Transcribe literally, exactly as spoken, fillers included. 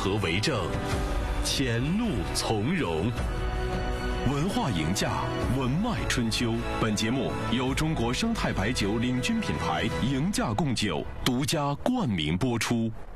和为正，前路从容。文化赢家，文脉春秋。本节目由中国生态白酒领军品牌赢家贡酒独家冠名播出。